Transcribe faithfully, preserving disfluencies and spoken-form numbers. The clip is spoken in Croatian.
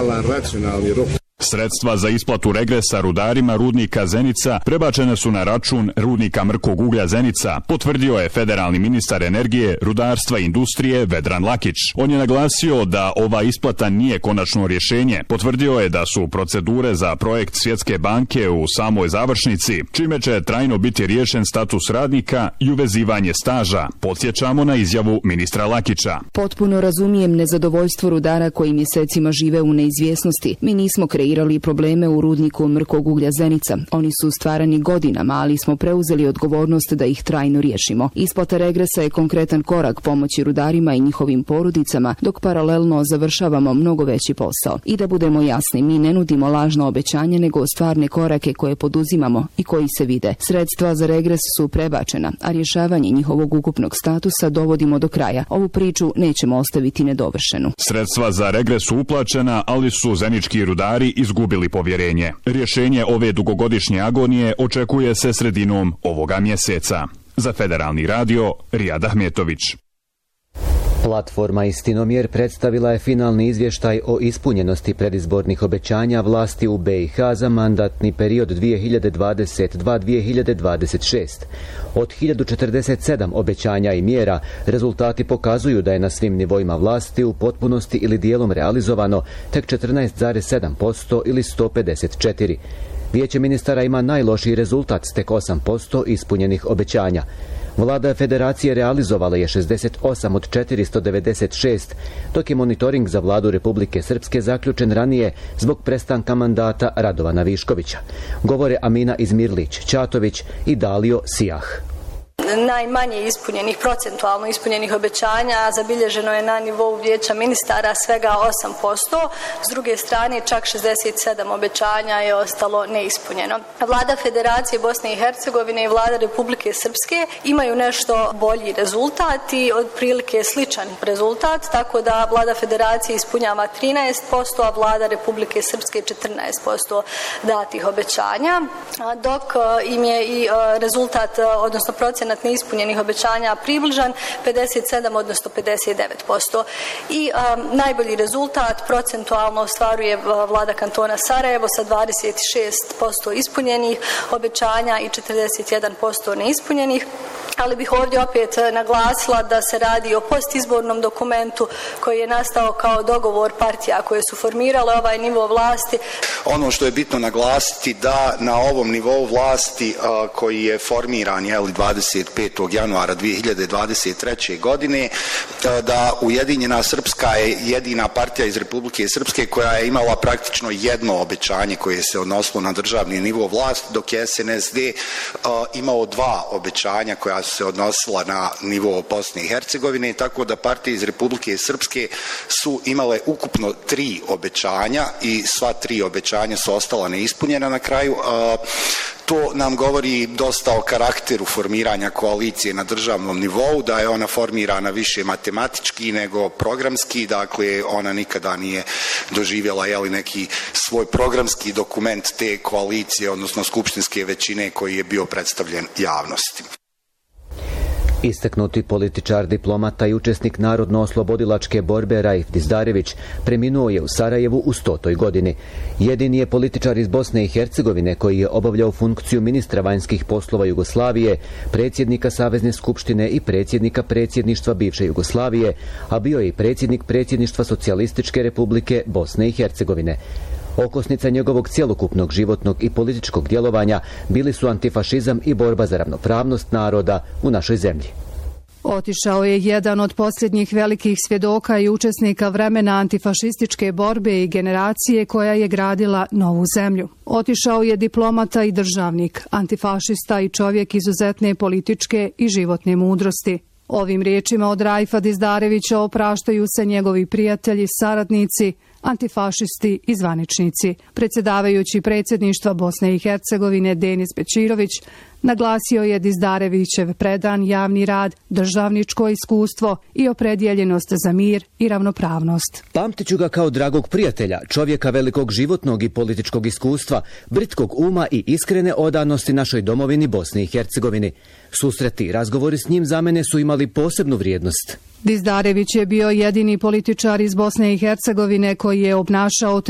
realan, racionalni rok. Sredstva za isplatu regresa rudarima rudnika Zenica prebačene su na račun rudnika mrkog uglja Zenica, potvrdio je federalni ministar energije, rudarstva i industrije Vedran Lakić. On je naglasio da ova isplata nije konačno rješenje. Potvrdio je da su procedure za projekt Svjetske banke u samoj završnici, čime će trajno biti riješen status radnika i uvezivanje staža. Podsjećamo na izjavu ministra Lakića. Potpuno razumijem nezadovoljstvo rudara koji mjesecima žive u neizvjesnosti. Mi nismo kreirali probleme u rudniku mrkog uglja Zenica. Oni su stvarani godinama, ali smo preuzeli odgovornost da ih trajno riješimo. Isplata regresa je konkretan korak pomoći rudarima i njihovim porodicama, dok paralelno završavamo mnogo veći posao. I da budemo jasni, mi ne nudimo lažno obećanje, nego stvarne korake koje poduzimamo i koji se vide. Sredstva za regres su prebačena, a rješavanje njihovog ukupnog statusa dovodimo do kraja. Ovu priču nećemo ostaviti nedovršenu. Sredstva za regres su uplaćena, ali su zenički rudari izgubili povjerenje. Rješenje ove dugogodišnje agonije očekuje se sredinom ovoga mjeseca. Za Federalni radio, Rijad Ahmetović. Platforma Istinomjer predstavila je finalni izvještaj o ispunjenosti predizbornih obećanja vlasti u B i H za mandatni period dvije hiljade dvadeset dva do dvije hiljade dvadeset šeste. Od hiljadu četrdeset sedam obećanja i mjera, rezultati pokazuju da je na svim nivoima vlasti u potpunosti ili dijelom realizovano tek četrnaest zarez sedam posto ili sto pedeset četiri. Vijeće ministara ima najlošiji rezultat s tek osam posto ispunjenih obećanja. Vlada Federacije realizovala je šezdeset osam od četiristo devedeset šest, dok je monitoring za vladu Republike Srpske zaključen ranije zbog prestanka mandata Radovana Viškovića. Govore Amina Izmirlić, Ćatović i Dalio Sijah. Najmanje ispunjenih, procentualno ispunjenih obećanja zabilježeno je na nivou vijeća ministara svega osam posto. S druge strane, čak šezdeset sedam obećanja je ostalo neispunjeno. Vlada Federacije Bosne i Hercegovine i vlada Republike Srpske imaju nešto bolji rezultat i otprilike sličan rezultat, tako da vlada Federacije ispunjava trinaest posto, a vlada Republike Srpske četrnaest posto datih obećanja, dok im je i rezultat, odnosno procenat neispunjenih obećanja približan pedeset sedam odnosno pedeset devet posto. I um, najbolji rezultat procentualno ostvaruje vlada kantona Sarajevo sa dvadeset šest posto ispunjenih obećanja i četrdeset jedan posto neispunjenih. Ali bih ovdje opet naglasila da se radi o postizbornom dokumentu koji je nastao kao dogovor partija koje su formirale ovaj nivo vlasti. Ono što je bitno naglasiti da na ovom nivou vlasti a, koji je formiran je dvadeset petog januara dvije hiljade dvadeset treće. godine, a, da Ujedinjena Srpska je jedina partija iz Republike Srpske koja je imala praktično jedno obećanje koje se odnosilo na državni nivo vlasti, dok je S N S D a, imao dva obećanja koja su se odnosila na nivo Bosne i Hercegovine, tako da partije iz Republike Srpske su imale ukupno tri obećanja i sva tri obećanja su ostala neispunjena na kraju. To nam govori dosta o karakteru formiranja koalicije na državnom nivou, da je ona formirana više matematički nego programski, dakle ona nikada nije doživjela jeli, neki svoj programski dokument te koalicije, odnosno skupštinske većine koji je bio predstavljen javnosti. Istaknuti političar, diplomata i učesnik narodno-oslobodilačke borbe Raif Dizdarević preminuo je u Sarajevu u stotoj godini. Jedini je političar iz Bosne i Hercegovine koji je obavljao funkciju ministra vanjskih poslova Jugoslavije, predsjednika Savezne skupštine i predsjednika predsjedništva bivše Jugoslavije, a bio je i predsjednik predsjedništva Socijalističke republike Bosne i Hercegovine. Okosnica njegovog cjelokupnog životnog i političkog djelovanja bili su antifašizam i borba za ravnopravnost naroda u našoj zemlji. Otišao je jedan od posljednjih velikih svjedoka i učesnika vremena antifašističke borbe i generacije koja je gradila novu zemlju. Otišao je diplomata i državnik, antifašista i čovjek izuzetne političke i životne mudrosti. Ovim riječima od Raifa Dizdarevića opraštaju se njegovi prijatelji, saradnici, antifašisti i zvaničnici. Predsjedavajući predsjedništva Bosne i Hercegovine Denis Bećirović naglasio je Dizdarevićev predan javni rad, državničko iskustvo i opredjeljenost za mir i ravnopravnost. Pamtit ću ga kao dragog prijatelja, čovjeka velikog životnog i političkog iskustva, britkog uma i iskrene odanosti našoj domovini Bosni i Hercegovini. Susreti i razgovori s njim za mene su imali posebnu vrijednost. Dizdarević je bio jedini političar iz Bosne i Hercegovine koji je obnašao